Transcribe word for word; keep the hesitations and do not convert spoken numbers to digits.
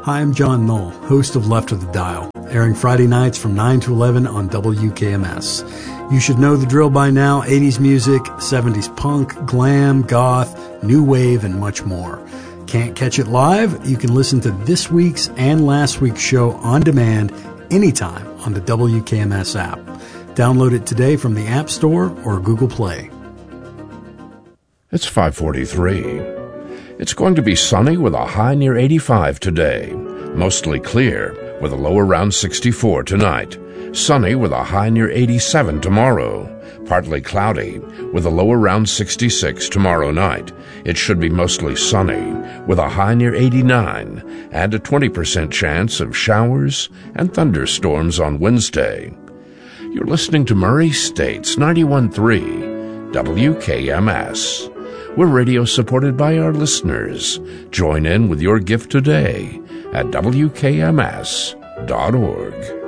Hi, I'm John Knoll, host of Left of the Dial, airing Friday nights from nine to eleven on W K M S. You should know the drill by now: eighties music, seventies punk, glam, goth, new wave, and much more. Can't catch it live? You can listen to this week's and last week's show on demand anytime on the W K M S app. Download it today from the App Store or Google Play. It's five forty-three. It's going to be sunny with a high near eighty-five today. Mostly clear with a low around sixty-four tonight. Sunny with a high near eighty-seven tomorrow. Partly cloudy with a low around sixty-six tomorrow night. It should be mostly sunny with a high near eighty-nine and a twenty percent chance of showers and thunderstorms on Wednesday. You're listening to Murray State's ninety-one point three W K M S. We're radio supported by our listeners. Join in with your gift today at W K M S dot org.